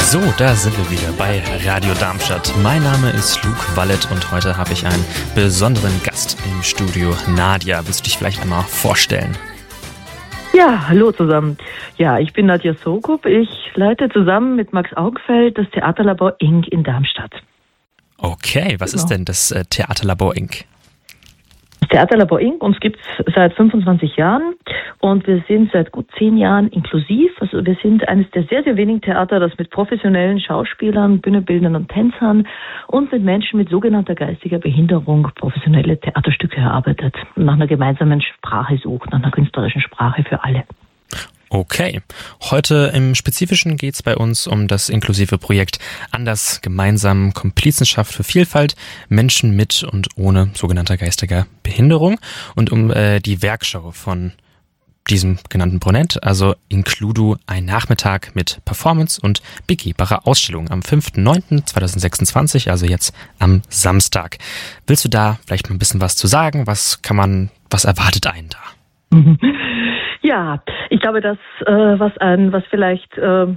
So, da sind wir wieder bei Radio Darmstadt. Mein Name ist Luke Wallet und heute habe ich einen besonderen Gast im Studio. Nadja, willst du dich vielleicht einmal vorstellen? Ja, hallo zusammen. Ja, ich bin Nadja Sokup. Ich leite zusammen mit Max Augfeld das Theaterlabor Inc. in Darmstadt. Okay, was ist denn das Theaterlabor Inc.? Das Theaterlabor Inc. uns gibt es seit 25 Jahren und wir sind seit gut 10 Jahren inklusiv. Also wir sind eines der sehr, sehr wenigen Theater, das mit professionellen Schauspielern, Bühnenbildnern und Tänzern und mit Menschen mit sogenannter geistiger Behinderung professionelle Theaterstücke erarbeitet und nach einer gemeinsamen Sprache sucht, nach einer künstlerischen Sprache für alle. Okay, heute im Spezifischen geht es bei uns um das inklusive Projekt Anders gemeinsam Komplizenschaft für Vielfalt, Menschen mit und ohne sogenannter geistiger Behinderung und um die Werkschau von diesem genannten Projekt, also Includu, ein Nachmittag mit Performance und begehbarer Ausstellung am 5.9.2026, also jetzt am Samstag. Willst du da vielleicht mal ein bisschen was zu sagen? Was erwartet einen da? Ja, ich glaube, dass was vielleicht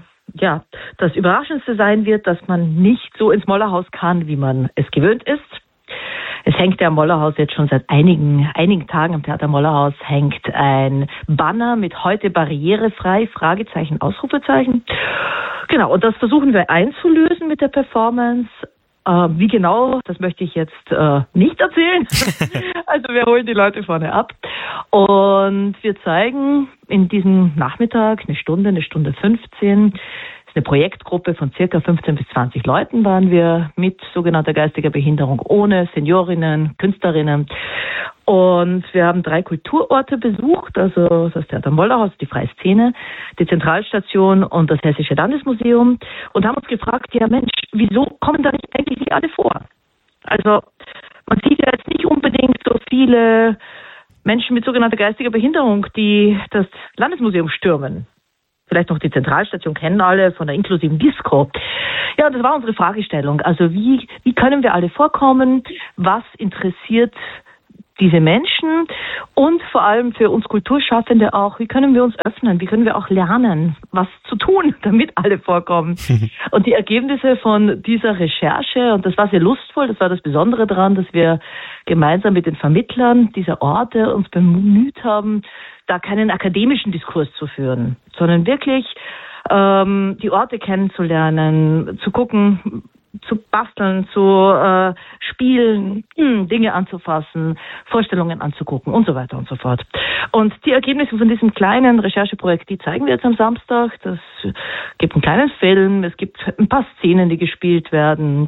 das Überraschendste sein wird, dass man nicht so ins Mollerhaus kann, wie man es gewöhnt ist. Es hängt ja am Mollerhaus jetzt schon seit einigen Tagen am Theater Mollerhaus hängt ein Banner mit heute barrierefrei, Fragezeichen, Ausrufezeichen. Genau, und das versuchen wir einzulösen mit der Performance. Wie genau, das möchte ich jetzt nicht erzählen. Also wir holen die Leute vorne ab und wir zeigen in diesem Nachmittag eine Stunde 15. Das ist eine Projektgruppe von circa 15 bis 20 Leuten waren wir mit sogenannter geistiger Behinderung, ohne Seniorinnen, Künstlerinnen. Und wir haben 3 Kulturorte besucht, also das Theater Mollerhaus, die Freie Szene, die Zentralstation und das Hessische Landesmuseum und haben uns gefragt, ja Mensch, wieso kommen da eigentlich nicht alle vor? Also man sieht ja jetzt nicht unbedingt so viele Menschen mit sogenannter geistiger Behinderung, die das Landesmuseum stürmen. Vielleicht noch die Zentralstation kennen alle von der inklusiven Disco. Ja, das war unsere Fragestellung. Also wie können wir alle vorkommen? Was interessiert diese Menschen und vor allem für uns Kulturschaffende auch, wie können wir uns öffnen, wie können wir auch lernen, was zu tun, damit alle vorkommen. Und die Ergebnisse von dieser Recherche, und das war sehr lustvoll, das war das Besondere daran, dass wir gemeinsam mit den Vermittlern dieser Orte uns bemüht haben, da keinen akademischen Diskurs zu führen, sondern wirklich die Orte kennenzulernen, zu gucken, zu basteln, zu spielen, Dinge anzufassen, Vorstellungen anzugucken und so weiter und so fort. Und die Ergebnisse von diesem kleinen Rechercheprojekt, die zeigen wir jetzt am Samstag. Das gibt einen kleinen Film, es gibt ein paar Szenen, die gespielt werden.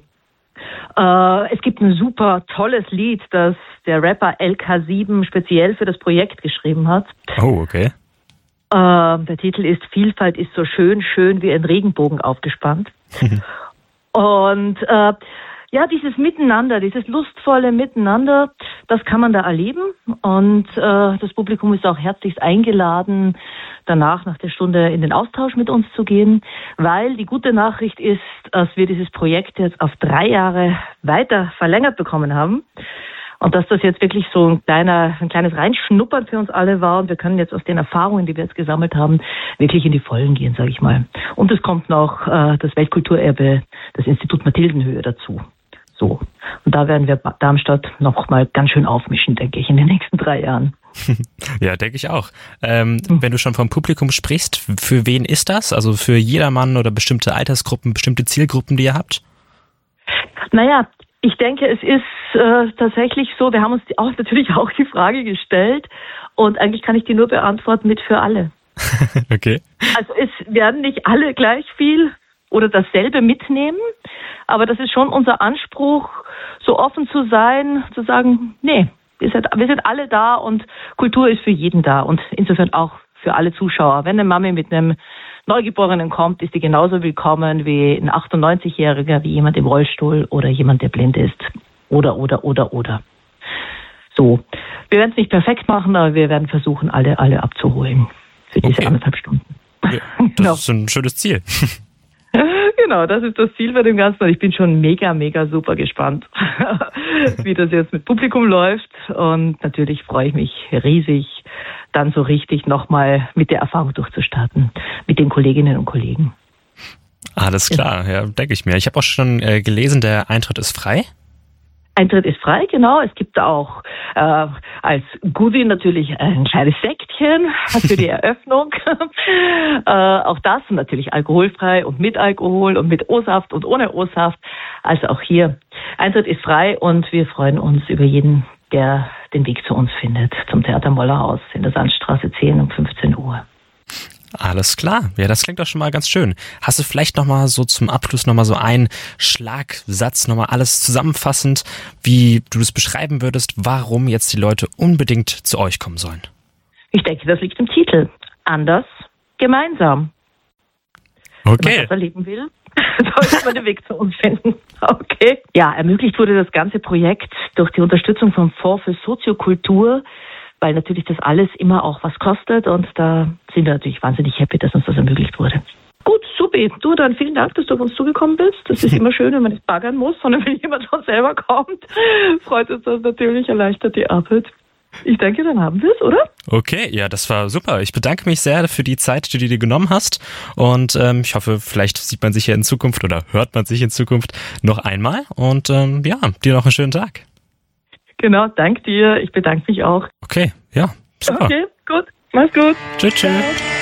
Es gibt ein super tolles Lied, das der Rapper LK7 speziell für das Projekt geschrieben hat. Oh, okay. Der Titel ist Vielfalt ist so schön, schön wie ein Regenbogen aufgespannt. Und dieses Miteinander, dieses lustvolle Miteinander, das kann man da erleben. Und das Publikum ist auch herzlichst eingeladen, danach nach der Stunde in den Austausch mit uns zu gehen, weil die gute Nachricht ist, dass wir dieses Projekt jetzt auf 3 Jahre weiter verlängert bekommen haben. Und dass das jetzt wirklich so ein kleines Reinschnuppern für uns alle war. Und wir können jetzt aus den Erfahrungen, die wir jetzt gesammelt haben, wirklich in die Vollen gehen, sage ich mal. Und es kommt noch das Weltkulturerbe, das Institut Mathildenhöhe dazu. So. Und da werden wir Darmstadt noch mal ganz schön aufmischen, denke ich, in den nächsten 3 Jahren. Ja, denke ich auch. Wenn du schon vom Publikum sprichst, für wen ist das? Also für jedermann oder bestimmte Altersgruppen, bestimmte Zielgruppen, die ihr habt? Naja, ich denke, es ist tatsächlich so, wir haben uns natürlich auch die Frage gestellt und eigentlich kann ich die nur beantworten mit für alle. Okay. Also es werden nicht alle gleich viel oder dasselbe mitnehmen, aber das ist schon unser Anspruch, so offen zu sein, zu sagen, nee, wir sind alle da und Kultur ist für jeden da und insofern auch für alle Zuschauer. Wenn eine Mami mit einem Neugeborenen kommt, ist die genauso willkommen wie ein 98-Jähriger, wie jemand im Rollstuhl oder jemand, der blind ist. Oder. So. Wir werden es nicht perfekt machen, aber wir werden versuchen, alle abzuholen für diese 1,5 Stunden. Ja, das ist ein schönes Ziel. Genau, das ist das Ziel bei dem Ganzen und ich bin schon mega super gespannt, wie das jetzt mit Publikum läuft und natürlich freue ich mich riesig, dann so richtig nochmal mit der Erfahrung durchzustarten, mit den Kolleginnen und Kollegen. Alles klar, ja, denke ich mir. Ich habe auch schon gelesen, der Eintritt ist frei. Eintritt ist frei, genau. Es gibt auch als Goodie natürlich ein kleines Sektchen für die Eröffnung. Auch das natürlich alkoholfrei und mit Alkohol und mit O-Saft und ohne O-Saft. Also auch hier, Eintritt ist frei und wir freuen uns über jeden, der den Weg zu uns findet, zum Theater Mollerhaus in der Sandstraße 10 um 15 Uhr. Alles klar. Ja, das klingt doch schon mal ganz schön. Hast du vielleicht nochmal so zum Abschluss nochmal so einen Schlagsatz, nochmal alles zusammenfassend, wie du das beschreiben würdest, warum jetzt die Leute unbedingt zu euch kommen sollen? Ich denke, das liegt im Titel. Anders, gemeinsam. Okay. Wenn man das erleben will, sollte man den Weg zu uns finden. Okay. Ja, ermöglicht wurde das ganze Projekt durch die Unterstützung vom Fonds für Soziokultur, weil natürlich das alles immer auch was kostet und da sind wir natürlich wahnsinnig happy, dass uns das ermöglicht wurde. Gut, supi. Du, dann vielen Dank, dass du auf uns zugekommen bist. Das ist immer schön, wenn man nicht baggern muss, sondern wenn jemand von selber kommt, freut uns das natürlich, erleichtert die Arbeit. Ich denke, dann haben wir es, oder? Okay, ja, das war super. Ich bedanke mich sehr für die Zeit, die du dir genommen hast und ich hoffe, vielleicht sieht man sich ja in Zukunft oder hört man sich in Zukunft noch einmal und ja, dir noch einen schönen Tag. Genau, dank dir. Ich bedanke mich auch. Okay, ja, super. Okay, gut. Mach's gut. Tschüss, tschüss.